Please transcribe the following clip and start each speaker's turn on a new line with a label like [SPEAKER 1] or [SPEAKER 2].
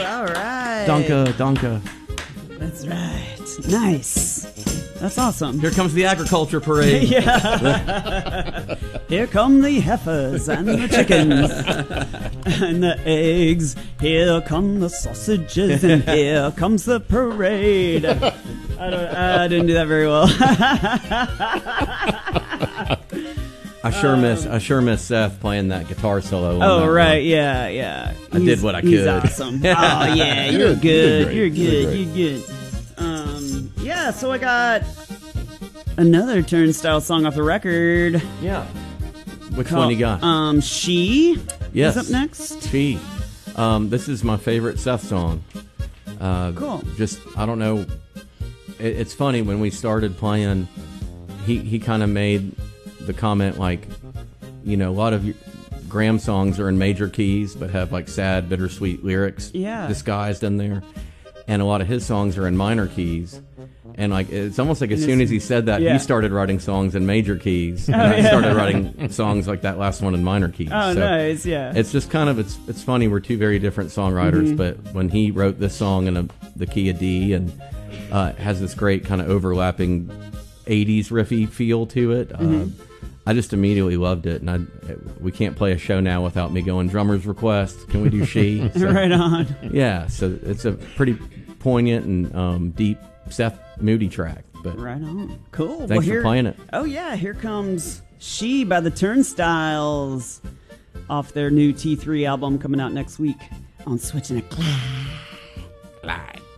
[SPEAKER 1] All right.
[SPEAKER 2] Donka.
[SPEAKER 1] That's right. Nice. That's awesome.
[SPEAKER 2] Here comes the agriculture parade.
[SPEAKER 1] Yeah. Here come the heifers and the chickens and the eggs. Here come the sausages and here comes the parade. I didn't do that very well.
[SPEAKER 2] I sure miss Seth playing that guitar solo.
[SPEAKER 1] Oh right, yeah.
[SPEAKER 2] I did what I could.
[SPEAKER 1] He's awesome. Oh yeah, you're good. You're good. You're good. Yeah. So I got another Turnstile song off the record.
[SPEAKER 2] Yeah. Which one you got?
[SPEAKER 1] She.
[SPEAKER 2] Yes.
[SPEAKER 1] Is up next.
[SPEAKER 2] She. This is my favorite Seth song.
[SPEAKER 1] Cool.
[SPEAKER 2] Just I don't know. It's funny when we started playing. He kind of made the comment like, a lot of Graham songs are in major keys but have like sad, bittersweet lyrics disguised in there, and a lot of his songs are in minor keys. And like it's almost like as soon as he said that, he started writing songs in major keys, and I started writing songs like that last one in minor keys.
[SPEAKER 1] Oh, so nice, yeah.
[SPEAKER 2] It's just kind of it's funny. We're two very different songwriters, but when he wrote this song in the key of D and has this great kind of overlapping 80s riffy feel to it. I just immediately loved it, and we can't play a show now without me going, drummer's request, can we do She? So,
[SPEAKER 1] right on.
[SPEAKER 2] Yeah, so it's a pretty poignant and deep Seth Moody track. But
[SPEAKER 1] right on. Cool.
[SPEAKER 2] Thanks for playing it.
[SPEAKER 1] Oh yeah, here comes She by the Turnstiles off their new T3 album coming out next week on Switching a Clyde.